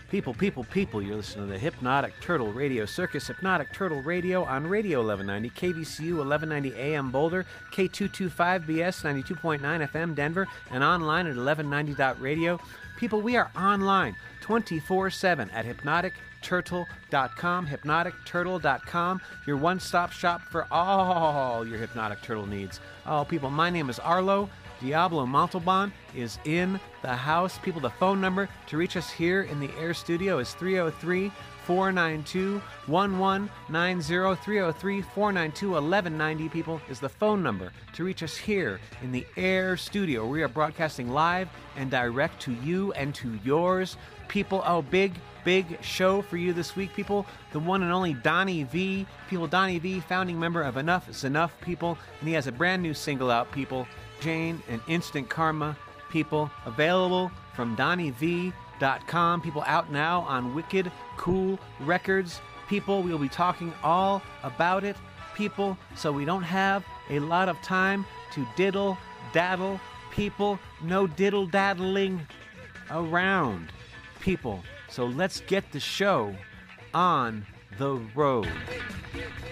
People, you're listening to the Hypnotic Turtle Radio Circus. Hypnotic Turtle Radio on Radio 1190, KVCU 1190 AM Boulder, K225BS 92.9 FM Denver, and online at 1190.radio. People, we are online 24/7 at hypnoticturtle.com, hypnoticturtle.com, your one-stop shop for all your Hypnotic Turtle needs. Oh, people, my name is Arlo. Diablo Montalban is in the house. People, the phone number to reach us here in the air studio is 303-492-1190. 303-492-1190, people, is the phone number to reach us here in the air studio. We are broadcasting live and direct to you and to yours. People, oh, big show for you this week, people. The one and only Donnie V. People, Donnie V, founding member of Enough is Enough, people. And he has a brand new single out, people. Jane and Instant Karma, people, available from DonnieV.com, people, out now on Wicked Cool Records. People, we'll be talking all about it, people, so we don't have a lot of time to diddle-daddle, people, no diddle-daddling around, people. So let's get the show on the road.